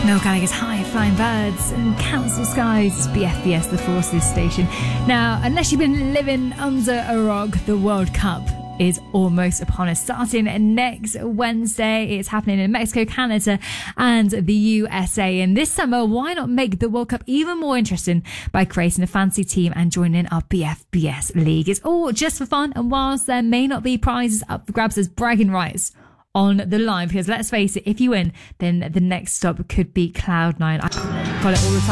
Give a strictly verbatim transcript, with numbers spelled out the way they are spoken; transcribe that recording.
Noel Gallagher's High Flying Birds and Council Skies, B F B S, the Forces station. Now, unless you've been living under a rock, the World Cup is almost upon us. Starting next Wednesday, it's happening in Mexico, Canada, and the U S A. And this summer, why not make the World Cup even more interesting by creating a fancy team and joining our B F B S league? It's all just for fun, and whilst there may not be prizes up for grabs, there's bragging rights on the line, because let's face it, if you win, then the next stop could be Cloud nine. I call it all the time.